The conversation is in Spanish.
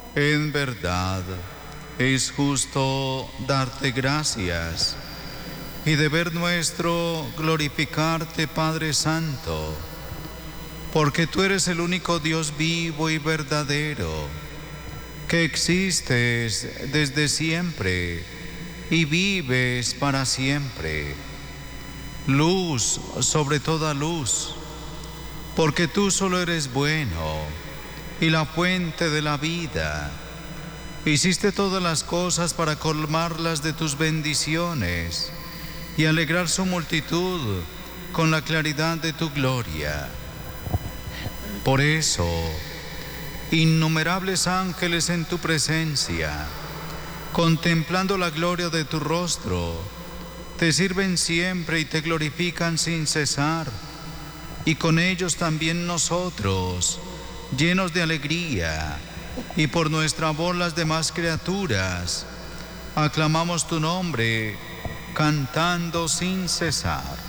En verdad, es justo darte gracias y deber nuestro glorificarte, Padre Santo, porque tú eres el único Dios vivo y verdadero, que existes desde siempre y vives para siempre. Luz sobre toda luz, porque tú solo eres bueno y la fuente de la vida. Hiciste todas las cosas para colmarlas de tus bendiciones y alegrar su multitud con la claridad de tu gloria. Por eso, innumerables ángeles en tu presencia, contemplando la gloria de tu rostro, te sirven siempre y te glorifican sin cesar, y con ellos también nosotros, llenos de alegría, y por nuestra voz las demás criaturas, aclamamos tu nombre, cantando sin cesar.